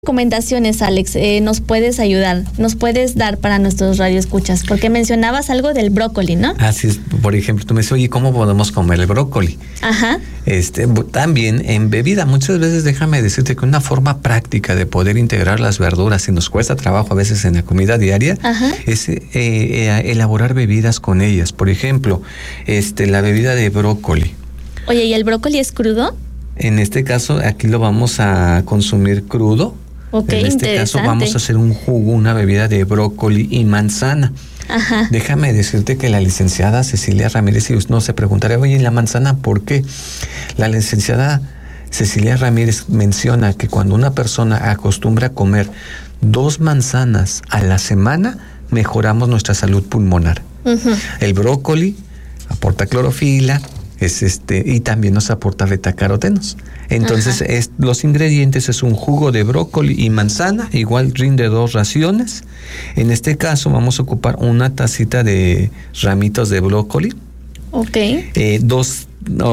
recomendaciones, Alex, nos puedes ayudar, nos puedes dar para nuestros radioescuchas? Porque mencionabas algo del brócoli, ¿no? Así es, por ejemplo, tú me dices, oye, ¿cómo podemos comer el brócoli? Ajá. También en bebida, muchas veces déjame decirte que una forma práctica de poder integrar las verduras, y nos cuesta trabajo a veces en la comida diaria, Ajá. es elaborar bebidas con ellas. Por ejemplo, la bebida de brócoli. Oye, ¿y el brócoli es crudo? En este caso, aquí lo vamos a consumir crudo. Ok, en este caso interesante. vamos a hacer un jugo, una bebida de brócoli y manzana. Ajá. Déjame decirte que la licenciada Cecilia Ramírez, y uno se preguntará, oye, ¿la manzana por qué? La licenciada Cecilia Ramírez menciona que cuando una persona acostumbra a comer 2 manzanas a la semana, mejoramos nuestra salud pulmonar. Uh-huh. El brócoli aporta clorofila, y también nos aporta betacarotenos. Entonces, los ingredientes es un jugo de brócoli y manzana, igual rinde 2 raciones. En este caso vamos a ocupar una tacita de ramitos de brócoli, Ok. 2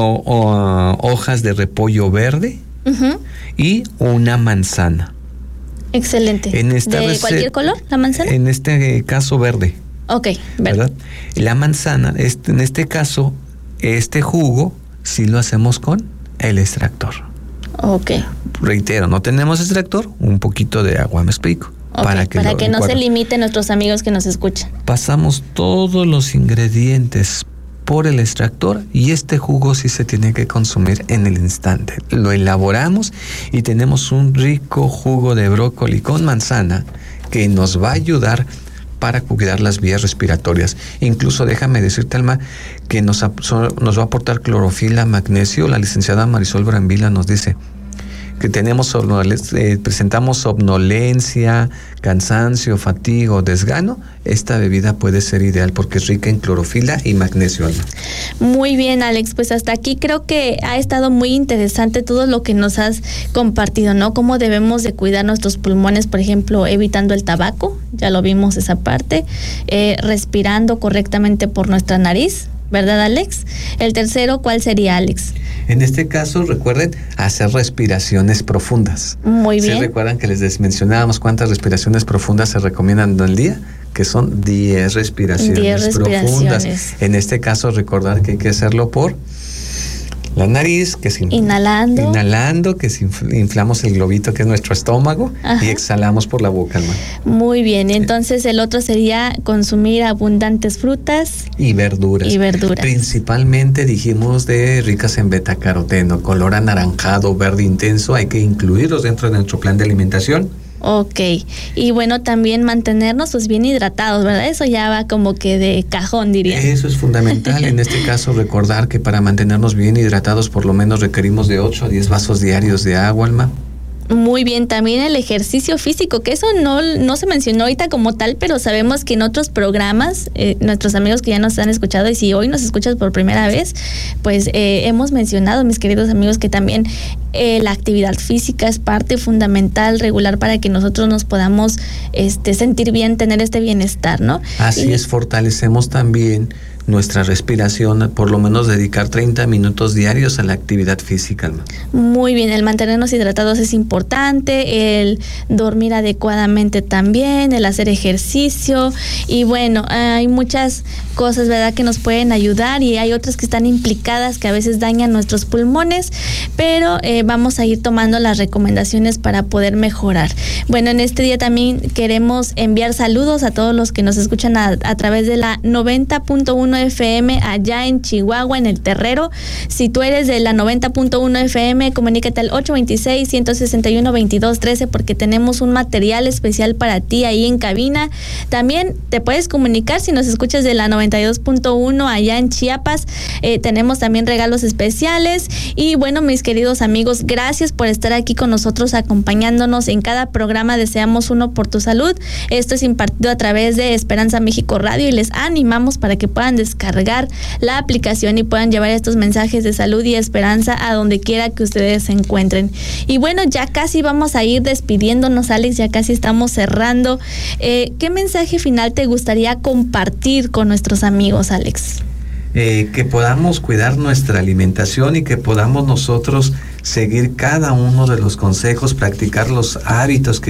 hojas de repollo verde, Uh-huh. y una manzana. Excelente. En esta ¿De cualquier color, la manzana? En este caso verde. Ok, ¿Verdad? La manzana, en este caso, este jugo sí lo hacemos con el extractor. Ok. Reitero, no tenemos extractor, un poquito de agua, me explico. Ok, para que no se limiten nuestros amigos que nos escuchan. Pasamos todos los ingredientes por el extractor y este jugo sí se tiene que consumir en el instante. Lo elaboramos y tenemos un rico jugo de brócoli con manzana que nos va a ayudar para cuidar las vías respiratorias. Incluso déjame decirte, Alma, que nos va a aportar clorofila, magnesio. La licenciada Marisol Brambila nos dice que presentamos somnolencia, cansancio, fatiga o desgano. Esta bebida puede ser ideal porque es rica en clorofila y magnesio, Alma. Muy bien, Alex, pues hasta aquí creo que ha estado muy interesante todo lo que nos has compartido, ¿no? Cómo debemos de cuidar nuestros pulmones, por ejemplo, evitando el tabaco, ya lo vimos esa parte, respirando correctamente por nuestra nariz, ¿verdad, Alex? El tercero, ¿cuál sería, Alex? En este caso, recuerden hacer respiraciones profundas. Muy bien. ¿Sí recuerdan que les mencionábamos cuántas respiraciones profundas se recomiendan al día? Que son 10 respiraciones profundas. En este caso, recordar que hay que hacerlo por la nariz, que es inhalando, que inflamos el globito que es nuestro estómago. Ajá. Y exhalamos por la boca, Alma. Muy bien, entonces el otro sería consumir abundantes frutas y verduras. Principalmente dijimos de ricas en betacaroteno, color anaranjado, verde intenso, hay que incluirlos dentro de nuestro plan de alimentación. Ok, y bueno, también mantenernos pues bien hidratados, ¿verdad? Eso ya va como que de cajón, diría. Eso es fundamental. En este caso, recordar que para mantenernos bien hidratados por lo menos requerimos de 8 a 10 vasos diarios de agua, Alma. Muy bien, también el ejercicio físico, que eso no se mencionó ahorita como tal, pero sabemos que en otros programas, nuestros amigos que ya nos han escuchado, y si hoy nos escuchas por primera vez, pues hemos mencionado, mis queridos amigos, que también la actividad física es parte fundamental, regular, para que nosotros nos podamos sentir bien, tener este bienestar, ¿no? Así es, fortalecemos también nuestra respiración, por lo menos dedicar 30 minutos diarios a la actividad física, Alma. Muy bien, el mantenernos hidratados es importante, el dormir adecuadamente también, el hacer ejercicio, y bueno, hay muchas cosas, ¿verdad?, que nos pueden ayudar, y hay otras que están implicadas que a veces dañan nuestros pulmones, pero vamos a ir tomando las recomendaciones para poder mejorar. Bueno, en este día también queremos enviar saludos a todos los que nos escuchan a través de la 90.1 FM allá en Chihuahua, en el Terrero. Si tú eres de la 90.1 FM, comunícate al 826-161-2213 porque tenemos un material especial para ti ahí en cabina. También te puedes comunicar si nos escuchas de la 92.1 allá en Chiapas. Tenemos también regalos especiales. Y bueno, mis queridos amigos, gracias por estar aquí con nosotros, acompañándonos en cada programa. Deseamos uno por tu salud. Esto es impartido a través de Esperanza México Radio y les animamos para que puedan descargar la aplicación y puedan llevar estos mensajes de salud y esperanza a donde quiera que ustedes se encuentren. Y bueno, ya casi vamos a ir despidiéndonos, Alex, ya casi estamos cerrando. ¿Qué mensaje final te gustaría compartir con nuestros amigos, Alex? Que podamos cuidar nuestra alimentación y que podamos nosotros seguir cada uno de los consejos, practicar los hábitos que